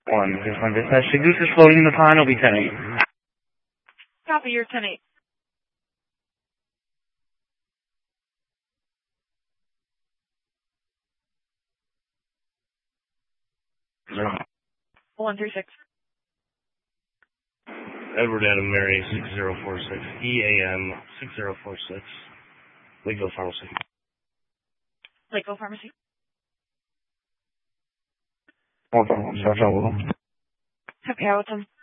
1 dispatch. The Goose is floating in the pond. Will be 10-8. Copy, you're 10-8. Zero. 136. Edward Adam Mary 6046 EAM 6046 Lakeville Pharmacy. Lakeville Pharmacy. 我小小吴。 Happy Hamilton.